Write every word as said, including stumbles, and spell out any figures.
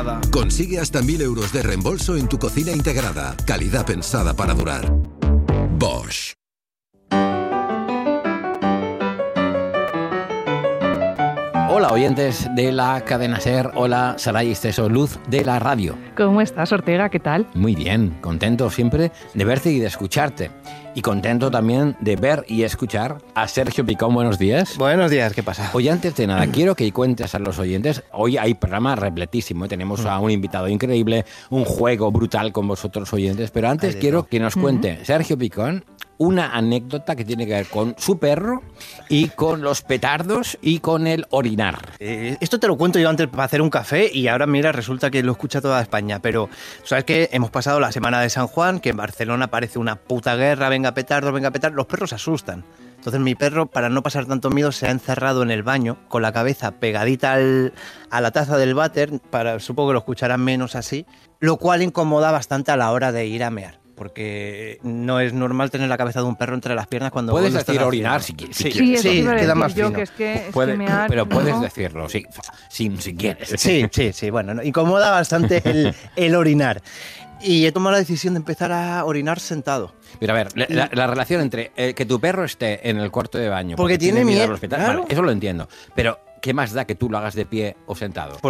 Consigue hasta mil euros de reembolso en tu cocina integrada. Calidad pensada para durar. Bosch. Hola oyentes de la cadena SER, hola Saray Esteso, luz de la radio. ¿Cómo estás, Ortega? ¿Qué tal? Muy bien, contento siempre de verte y de escucharte. Y contento también de ver y escuchar a Sergio Picón. Buenos días. Buenos días, ¿qué pasa? Oye, antes de nada, quiero que cuentes a los oyentes, hoy hay programa repletísimo, tenemos a un invitado increíble, un juego brutal con vosotros oyentes, pero antes quiero que nos cuente uh-huh. Sergio Picón una anécdota que tiene que ver con su perro y con los petardos y con el orinar. Eh, esto te lo cuento yo antes para hacer un café y ahora mira, resulta que lo escucha toda España, pero ¿sabes qué? Hemos pasado la semana de San Juan, que en Barcelona parece una puta guerra, venga petardos, venga petardos, los perros se asustan. Entonces mi perro, para no pasar tanto miedo, se ha encerrado en el baño con la cabeza pegadita al, a la taza del váter, para, supongo que lo escucharán menos así, lo cual incomoda bastante a la hora de ir a mear. Porque no es normal tener la cabeza de un perro entre las piernas cuando... Puedes cuando decir orinar si, si sí, quieres. Sí, sí, sí queda más yo fino. Que es que, es Puede, que mear, pero puedes ¿no? decirlo, sí, si, si quieres. Sí, sí, sí, bueno, ¿no? Incomoda bastante el, el orinar. Y he tomado la decisión de empezar a orinar sentado. Pero a ver, la, la relación entre eh, que tu perro esté en el cuarto de baño... Porque, porque tiene miedo, a los petardos, claro. Vale, eso lo entiendo. Pero... ¿qué más da que tú lo hagas de pie o sentado?